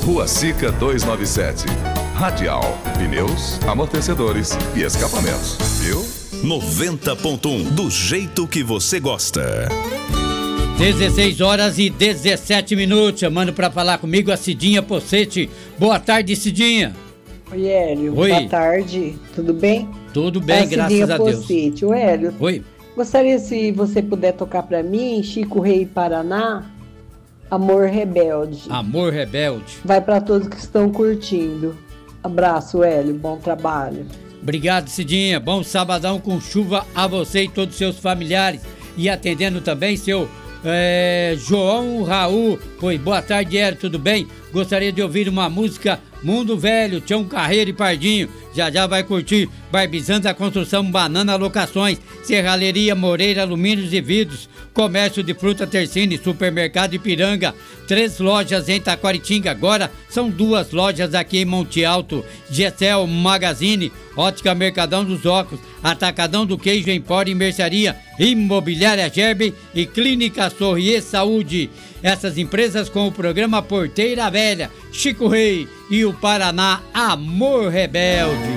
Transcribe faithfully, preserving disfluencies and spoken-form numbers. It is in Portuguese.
Rua Sica duzentos e noventa e sete. Radial, pneus, amortecedores e escapamentos, viu? noventa ponto um, do jeito que você gosta. dezesseis horas e dezessete minutos, chamando pra falar comigo a Cidinha Pocete. Boa tarde, Cidinha. Oi, Hélio. Oi. Boa tarde. Tudo bem? Tudo bem, é graças Cidinha a Deus. Pocete. Ô, Hélio. Oi. Gostaria se você puder tocar pra mim, Chico Rei Paraná, Amor Rebelde. Amor Rebelde. Vai pra todos que estão curtindo. Abraço, Hélio. Bom trabalho. Obrigado, Cidinha. Bom sabadão com chuva a você e todos os seus familiares. E atendendo também seu é, João Raul. Pois, boa tarde, Hélio, tudo bem? Gostaria de ouvir uma música Mundo Velho, Tião Carreiro e Pardinho. Já já vai curtir Barbizantes, a construção, Banana Locações, Serralheria Moreira, Alumínios e Vidros, Comércio de Fruta Tercine, Supermercado Ipiranga, três lojas em Taquaritinga, agora são duas lojas aqui em Monte Alto, Gessel Magazine, Ótica Mercadão dos Óculos, Atacadão do Queijo, Empório e Mercearia, Imobiliária Gerbe e Clínica Sorrier Saúde. Essas empresas com o programa Porteira Velha, Chico Rei e o Paraná Amor Rebelde.